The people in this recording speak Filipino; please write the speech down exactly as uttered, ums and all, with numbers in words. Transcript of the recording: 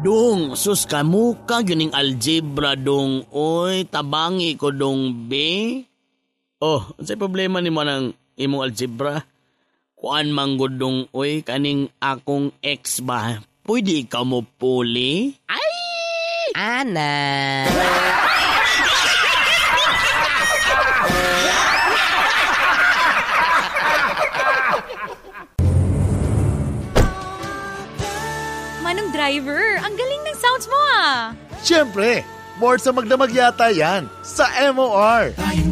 Dong, sus ka muka yuning algebra dong. Oy, tabangi ko dong be. Oh, unsay problema ni mo ng imong algebra? Kuan manggod dong oy kaning akong ex ba? Pwede ikaw mo puli? Ay! Ana! Manong driver, ang galing ng sounds mo ah! Siyempre, more sa magdamag yata yan sa M O R.